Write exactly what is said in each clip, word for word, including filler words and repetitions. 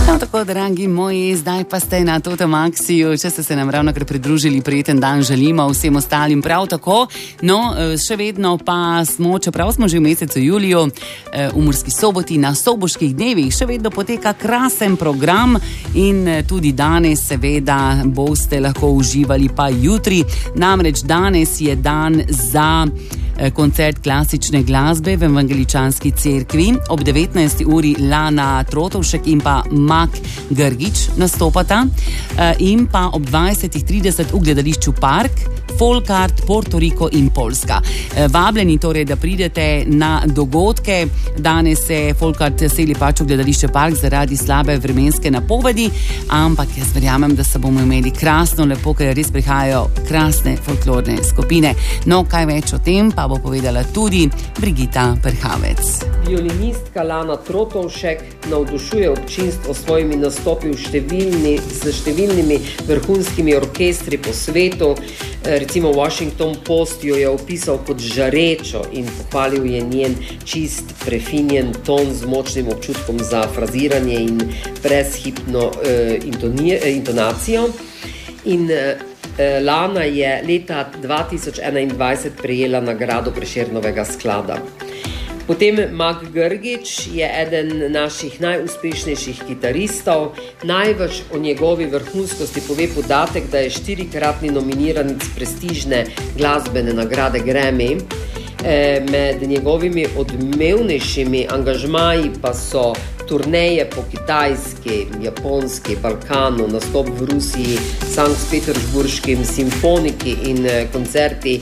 No, tako, dragi moji, zdaj pa ste na Toto Maxiju, če ste se nam ravnokar pridružili, prijeten dan želimo vsem ostalim prav tako. No, še vedno pa smo, čeprav smo že v mesecu juliju, v Murski Soboti na Soboških dnevih, še vedno poteka krasen program in tudi danes seveda boste lahko uživali pa jutri. Namreč danes je dan za koncert klasične glasbe v Evangeličanski cerkvi. Ob devetnajsti uri Lana Trotovšek in pa Mak Grgič nastopata in pa ob dvajset trideset v gledališču Park, Folkart, Porto Riko in Poljska. Vabljeni torej, da pridete na dogodke. Danes se Folkart seli pač v gledališče Park zaradi slabe vremenske napovedi, ampak jaz verjamem, da se bomo imeli krasno, lepo, ker res prihajajo krasne folklorne skupine. No, kaj več o tem pa bo povedala tudi Brigita Perhavec. Violinistka Lana Trotovšek navdušuje občinstvo s svojimi nastopi v številni, s številnimi vrhunskimi orkestri po svetu. Recimo Washington Post jo je opisal kot žarečo in pohvalil je njen čist, prefinjen ton z močnim občutkom za fraziranje in brezhibno eh, intonacijo. In eh, Lana je leta dva tisoč enaindvajset prejela nagrado Prešernovega sklada. Potem Mak Grgič je eden naših najuspešnejših kitaristov. Največ o njegovi vrhunskosti pove podatek, da je štirikratni nominiranic prestižne glasbene nagrade Grammy. Med njegovimi odmevnejšimi angažmaji pa so turneje po Kitajski, Japonski, Balkanu, nastop v Rusiji, Sankt-Peterburškim simfoniki in koncerti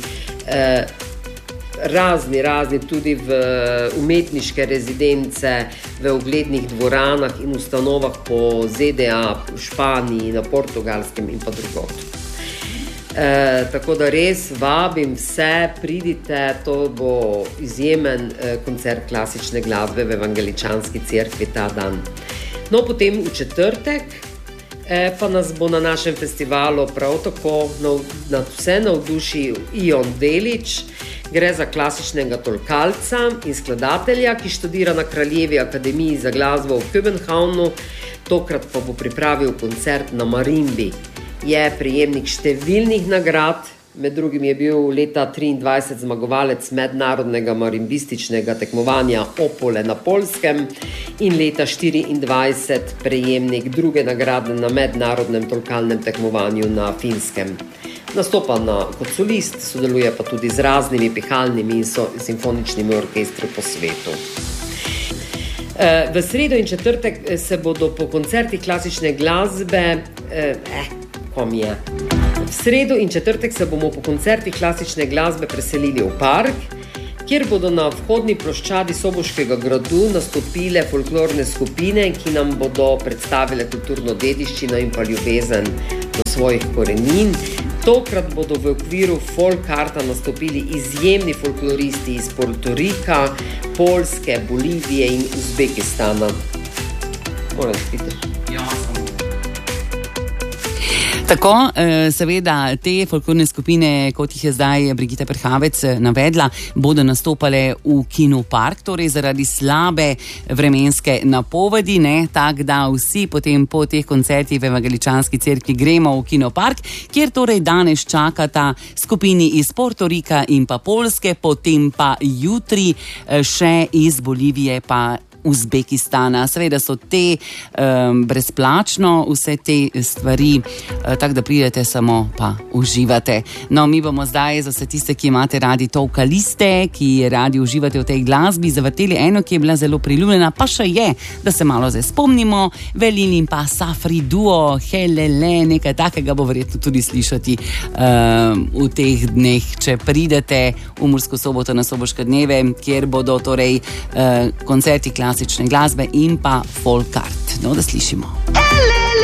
razni, razni tudi v umetniške rezidence, v uglednih dvoranah in ustanovah po Z D A, v Španiji, na Portugalskem in pa drugod. E, tako da res vabim vse, pridite, to bo izjemen e, koncert klasične glasbe v Evangeličanski cerkvi ta dan. No, potem v četrtek e, pa nas bo na našem festivalu prav tako nad, nad vse navdušil Ion Delić. Gre za klasičnega tolkalca in skladatelja, ki študira na Kraljevi akademiji za glasbo v Köbenhavnu. Tokrat pa bo pripravil koncert na marimbi. Je prejemnik številnih nagrad, med drugim je bil leta triindvajset zmagovalec mednarodnega marimbističnega tekmovanja Opole na Poljskem in leta štiriindvajset prejemnik druge nagrade na mednarodnem tolkalnem tekmovanju na Finskem. Nastopa na, kot solist, sodeluje pa tudi z raznimi pihalnimi in so, simfoničnimi orkestri po svetu. V sredo in četrtek se bodo po koncertih klasične glasbe... Eh, kom je? V sredo in četrtek se bomo po koncertih klasične glasbe preselili v Park, kjer bodo na vhodni ploščadi Soboškega gradu nastopile folklorne skupine, ki nam bodo predstavile kulturno dediščino in pa ljubezen do svojih korenin. Tokrat bodo v okviru Folkarta nastopili izjemni folkloristi iz Porto Rika, Poljske, Bolivije in Uzbekistana. Moram spiti. Ja, Tako, seveda, te folklorne skupine, kot jih je zdaj Brigita Perhavec navedla, bodo nastopale v Kinu Park, torej zaradi slabe vremenske napovedi, ne, tak da vsi potem po teh koncertih v Evangeličanski cerkvi gremo v Kino Park, kjer torej danes čakata skupini iz Porto Rika in pa Poljske, potem pa jutri še iz Bolivije pa Uzbekistana. Seveda so te um, brezplačno vse te stvari, uh, tako da pridete samo pa uživate. No, mi bomo zdaj za vse tiste, ki imate radi tolkaliste, ki radi uživate v tej glasbi, zavrteli eno, ki je bila zelo priljubljena, pa še je, da se malo zdaj spomnimo, Velin in pa Safri duo, helele, nekaj takega bo verjetno tudi slišati um, v teh dneh, če pridete v Mursko Soboto na Soboške dneve, kjer bodo torej uh, koncerti klasične glasbe in pa Folkart. No, da slišimo.